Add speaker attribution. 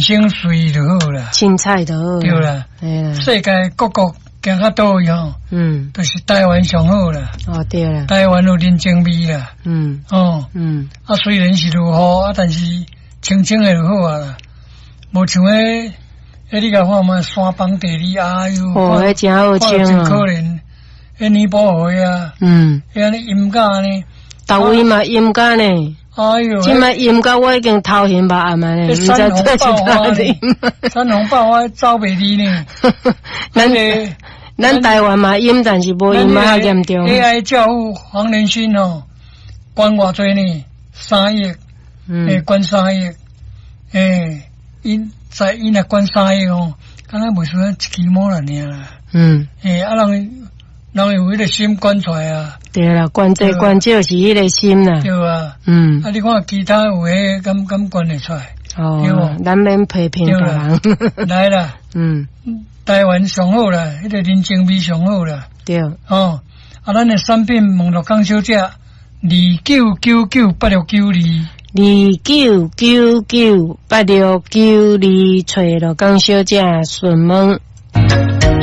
Speaker 1: 生水就好啦，
Speaker 2: 青菜就好。
Speaker 1: 对啦，
Speaker 2: 对啦，
Speaker 1: 世界各国行较倒去吼，都是台湾上好啦。
Speaker 2: 哦，对啦，
Speaker 1: 台湾有人情味啦。啊，虽然是落雨啊，但是清清的就好啊啦，无像迄你甲看嘛，山崩地裂啊，又
Speaker 2: 迄真好清啊，
Speaker 1: 真可怜。迄泥巴雨啊，迄安尼阴甲呢，
Speaker 2: 到位嘛阴甲呢。
Speaker 1: 哎哟，
Speaker 2: 即摆阴甲我已经头晕目暗啊呢，唔知做是哪里。
Speaker 1: 山洪爆发走袂离呢。
Speaker 2: 咱台湾嘛阴，但是无阴嘛较严重。
Speaker 1: AI 教父黄仁勋哦，管偌济呢？3亿，管3亿，因若管3亿哦，敢若袂输1期末啦尔啦。啊人有迄个心管出来啊。对
Speaker 2: 啦，管济管少是迄个心啦。
Speaker 1: 对啊。啊，你看其他有诶，敢管得出来？
Speaker 2: 哦，咱免批评别人。
Speaker 1: 来啦。台湾上好啦，迄个人情味上好啦。对。啊，咱诶产品网络讲小姐29998692。29998692，找了江小姐询问。